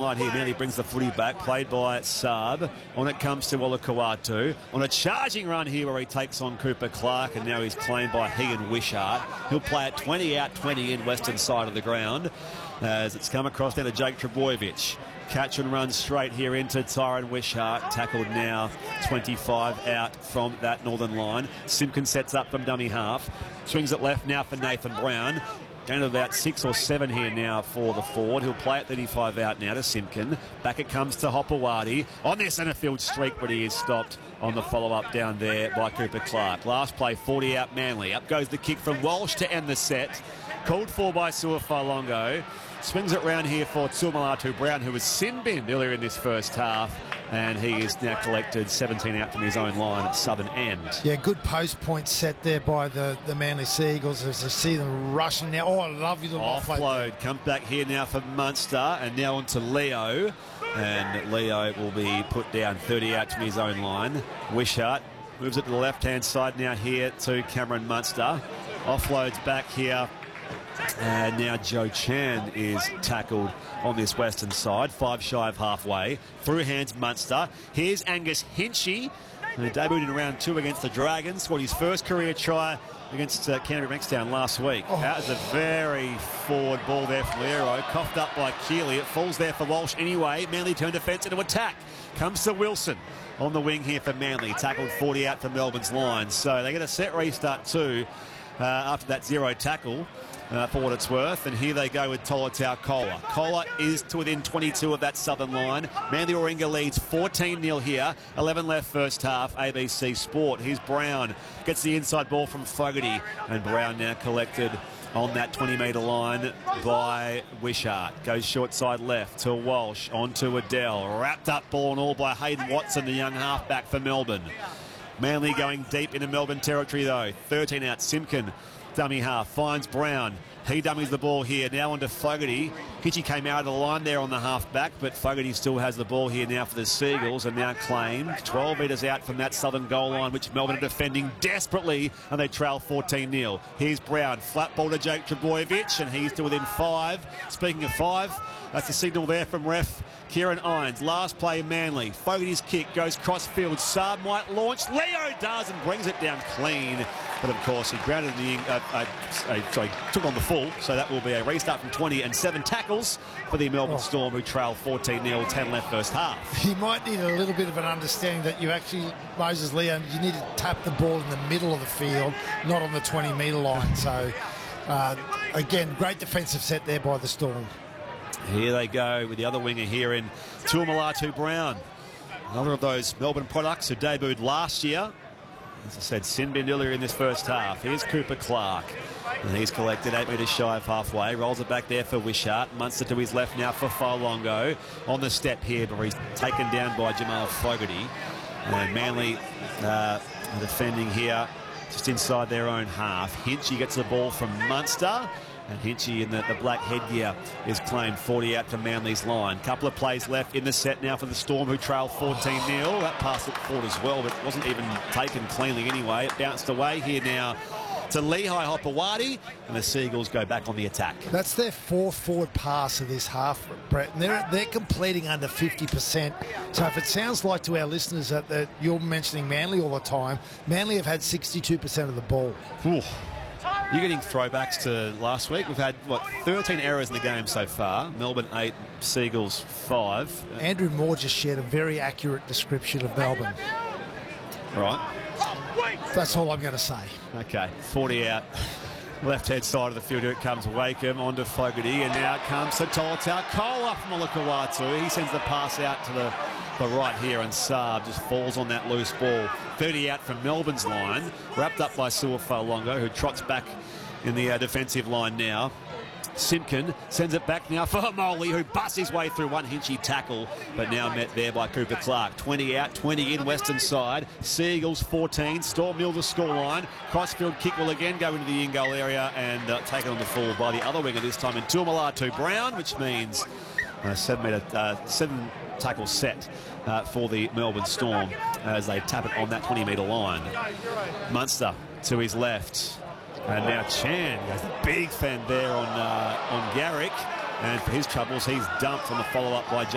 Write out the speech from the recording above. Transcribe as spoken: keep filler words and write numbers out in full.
line here. Manly brings the footy back, played by Saab. On it comes to Olakau'atu. On a charging run here where he takes on Cooper Clark, and now he's claimed by he and Wishart. He'll play it twenty out, twenty in, western side of the ground, as it's come across down to Jake Trbojevic. Catch and run straight here into Tyron Wishart. Tackled now, twenty-five out from that northern line. Simpkin sets up from dummy half. Swings it left now for Nathan Brown. Down to about six or seven here now for the forward. He'll play at thirty-five out now to Simpkin. Back it comes to Hopewadi on their centre field streak, but he is stopped on the follow-up down there by Cooper Clark. Last play, forty out Manly. Up goes the kick from Walsh to end the set. Called for by Su'Falongo. Swings it round here for Tuamulatu Brown, who was sin-binned earlier in this first half, and he is now collected seventeen out from his own line at southern end. Yeah, good post point set there by the, the Manly Seagulls as I see them rushing now. Oh, lovely little offload. Offload. Come back here now for Munster, and now on to Leo. And Leo will be put down thirty out from his own line. Wishart moves it to the left-hand side now here to Cameron Munster. Offloads back here. And now Joe Chan is tackled on this western side, five shy of halfway. Through hands Munster. Here's Angus Hinchy, who debuted in round two against the Dragons, scored his first career try against uh, Canterbury Bankstown last week. Oh. That was a very forward ball there from Lero, coughed up by Keeley. It falls there for Walsh anyway. Manly turn defence into attack. Comes to Wilson on the wing here for Manly. Tackled forty out for Melbourne's line. So they get a set restart too uh, after that zero tackle. Uh, for what it's worth, and here they go with Tolutau Kola. Kola is to within twenty-two of that southern line. Manly Warringah leads fourteen nil here. eleven left first half. A B C Sport. Here's Brown. Gets the inside ball from Fogarty, and Brown now collected on that twenty metre line by Wishart. Goes short side left to Walsh, on to Adele. Wrapped up ball and all by Hayden Watson, the young halfback for Melbourne. Manly going deep into Melbourne territory though. thirteen out Simpkin. Dummy half, finds Brown. He dummies the ball here, now onto Fogarty. Hitchy came out of the line there on the half-back, but Fogarty still has the ball here now for the Seagulls, and now claimed twelve metres out from that southern goal line, which Melbourne are defending desperately, and they trail fourteen nil. Here's Brown, flat ball to Jake Trbojevic, and he's to within five. Speaking of five, that's the signal there from ref Kieran Irons. Last play Manly. Fogarty's kick goes cross-field. Saab might launch. Leo does and brings it down clean. But of course, he grounded the, uh, uh, uh, sorry, took on the full. So that will be a restart from twenty and seven tackles for the Melbourne oh. Storm, who trail fourteen nil, ten left first half. He might need a little bit of an understanding that you actually, Moses Leo, you need to tap the ball in the middle of the field, not on the twenty metre line. So, uh, again, great defensive set there by the Storm. Here they go with the other winger here in Tuamulatu Brown. Another of those Melbourne products who debuted last year. As I said, sin-binned earlier in this first half. Here's Cooper Clark. And he's collected eight metres shy of halfway. Rolls it back there for Wishart. Munster to his left now for Falongo. On the step here, but he's taken down by Jamal Fogarty. And Manly uh, defending here just inside their own half. Hinchy gets the ball from Munster. And Hinchy in the, the black headgear is claimed forty out from Manly's line. Couple of plays left in the set now for the Storm, who trail fourteen nil. That pass looked forward as well, but it wasn't even taken cleanly anyway. It bounced away here now to Lehigh Hopewadi, and the Seagulls go back on the attack. That's their fourth forward pass of this half, Brett, and they're, they're completing under fifty percent. So if it sounds like to our listeners that, that you're mentioning Manly all the time, Manly have had sixty-two percent of the ball. Ooh. You're getting throwbacks to last week. We've had, what, thirteen errors in the game so far. Melbourne eight, Seagulls five. Andrew Moore just shared a very accurate description of Melbourne. Right. That's all I'm going to say. Okay, forty out. Left-hand side of the field, here it comes Wakeham onto Fogarty, and now it comes to Tolutau Kola from Olakau'atu. He sends the pass out to the, the right here, and Saab just falls on that loose ball. thirty out from Melbourne's line, wrapped up by Su'Falongo, who trots back in the uh, defensive line now. Simpkin sends it back now for Molly, who busts his way through one Hinchy tackle, but now met there by Cooper Clark. twenty out, twenty in, western side. Seagulls fourteen, Storm nil the scoreline. Crossfield kick will again go into the in-goal area and uh, taken on the full by the other winger, this time in Tuamulatu Brown, which means a seven metre, uh, seven tackle set uh, for the Melbourne Storm as they tap it on that twenty metre line. Munster to his left. And now Chan has a big fan there on uh, on Garrick, and for his troubles, he's dumped on the follow-up by